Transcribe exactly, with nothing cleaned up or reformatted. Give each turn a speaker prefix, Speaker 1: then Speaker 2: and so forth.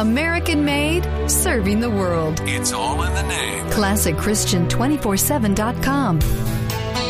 Speaker 1: American made, serving the world.
Speaker 2: It's all in the name.
Speaker 1: classic christian two forty-seven dot com.